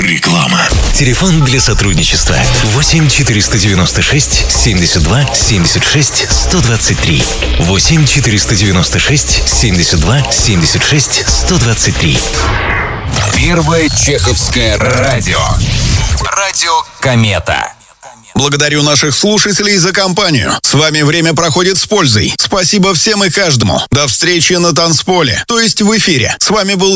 Реклама. Телефон для сотрудничества 8 496 72 76 123. 8 496 72 76 123. Первое чеховское радио. Радио «Комета». Благодарю наших слушателей за компанию. С вами время проходит с пользой. Спасибо всем и каждому. До встречи на танцполе, то есть в эфире. С вами был